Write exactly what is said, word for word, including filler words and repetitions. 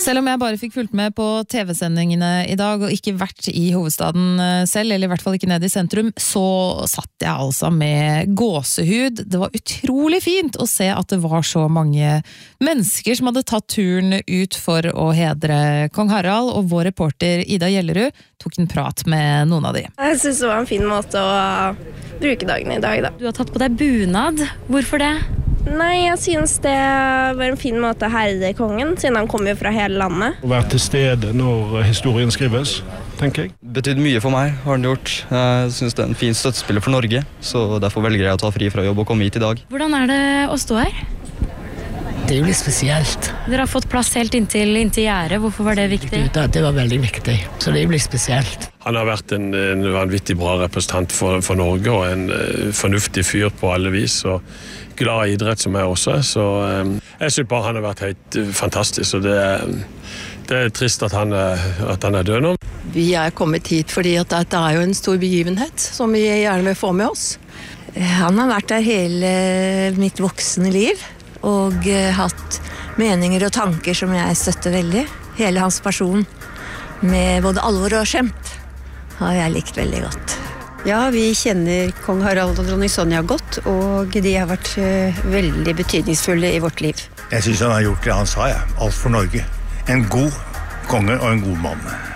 Selv om jeg bare fikk fulgt med på T V-sendingene i dag og ikke vært i hovedstaden selv, eller i hvert fall ikke ned i sentrum, så satt jeg altså med gåsehud. Det var utrolig fint å se at det var så mange mennesker som hadde tatt turen ut for å hedre kong Harald, og vår reporter Ida Gjellerud tok en prat med noen av de. Jeg synes det var en fin måte å bruke dagen i dag, da. Du har tatt på deg bunad. Hvorfor det? Nei, jeg synes det var en fin måte å herre kongen, siden han kommer jo fra hele landet. Å være til stede når historien skrives, tenker jeg. Betydde mye for meg, har den gjort. Jeg synes det er en fin støttespiller for Norge, så derfor velger jeg å ta fri fra jobb og komme hit i dag. Hvordan er det å stå her? Det er jo litt spesielt. Dere har fått plass helt inntil, inntil gjerdet. Hvorfor var det viktig? Det var veldig viktig, så det blir spesielt. Han har vært en, en vanvittig bra representant for, for Norge, og en uh, fornuftig fyr på alle vis, og glad i idrett som jeg også er. Så um, jeg synes bare han har vært helt uh, fantastisk, og det, det er trist at han, er, at han er død nå. Vi er kommet hit fordi at dette er jo en stor begivenhet, som vi gjerne vil få med oss. Han har vært der hele mitt voksne liv, og uh, hatt meninger og tanker som jeg støtter veldig. Hele hans person, med både alvor og skjemt, har jeg likt veldig godt. Ja, vi kjenner kong Harald og dronning Sonja godt, og de har vært uh, veldig betydningsfulle i vårt liv. Jeg synes han har gjort det han sa, ja. Alt for Norge. En god konge og en god mann.